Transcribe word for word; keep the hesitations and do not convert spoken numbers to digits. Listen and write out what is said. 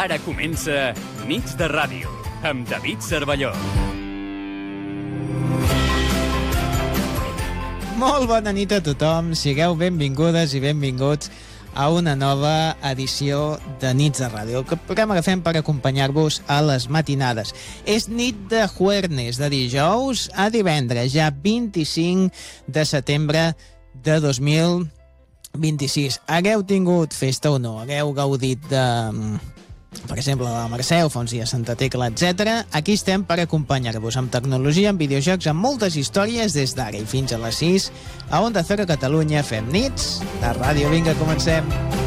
Ara comença Nits de Ràdio, amb David Cervelló. Molt bona nit a tothom, sigueu benvingudes i benvinguts a una nova edició de Nits de Ràdio, el programa que fem per acompanyar-vos a les matinades. És nit de jueves, de dijous a divendres, ja vint-i-cinc de setembre de dos mil vint-i-sis. Hagueu tingut festa o no? Hagueu gaudit de, per exemple, de la Mercè, o fa uns dies Santa Tecla, etcètera. Aquí estem per acompanyar-vos amb tecnologia, amb videojocs, amb moltes històries des d'ara i fins a les sis. A Onda Cero Catalunya fem Nits de Ràdio. Vinga, comencem.